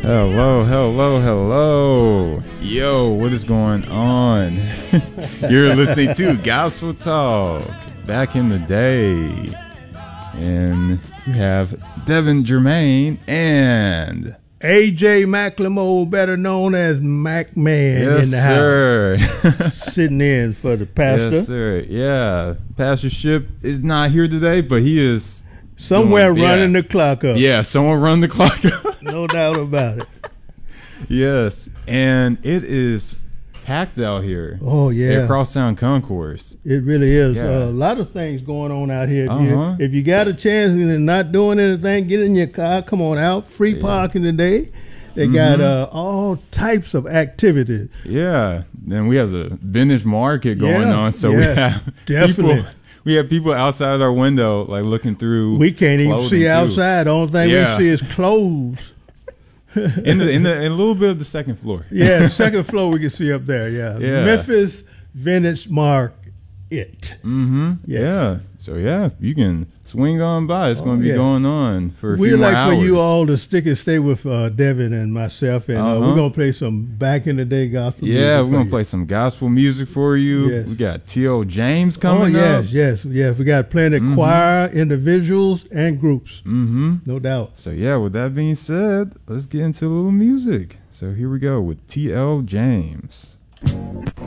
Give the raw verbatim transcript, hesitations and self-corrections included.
Hello, hello, hello. Yo, what is going on? You're listening to Gospel Talk back in the day. And you have Devin Germain and A J McLemore, better known as Mac Man, yes, in the sir. house. Sitting in for the pastor. Yes, sir. Yeah. Pastorship is not here today, but he is somewhere doing, running yeah. the clock up. Yeah, someone run the clock up. No doubt about it. Yes. And it is packed out here. Oh, yeah. At Crosstown Concourse. It really is. Yeah. Uh, a lot of things going on out here. If, Uh-huh. you, if you got a chance and you're not doing anything, get in your car, come on out. Free Yeah. parking today. They Mm-hmm. got uh, all types of activities. Yeah. Then we have the vintage market going Yeah, on. So yeah, we have definitely. people we have people outside our window like looking through. We can't even clothing, see too. outside. The only thing Yeah. we see is clothes. in the in the in a little bit of the second floor. Yeah, second floor we can see up there. Yeah, Yeah. Memphis Vintage Market. Mm-hmm. Yes. Yeah. So yeah, you can swing on by. It's Oh, going to be yeah. going on for a We'd few more like hours. for you all to stick and stay with uh, Devin and myself, and uh, Uh-huh. we're gonna play some back in the day gospel. Yeah, music we're for gonna you. play some gospel music for you. Yes. We got T L James Oh coming yes, up. yes, yes. We got plenty of Mhm. choir, individuals, and groups. Mm-hmm. No doubt. So yeah, with that being said, let's get into a little music. So here we go with T L James.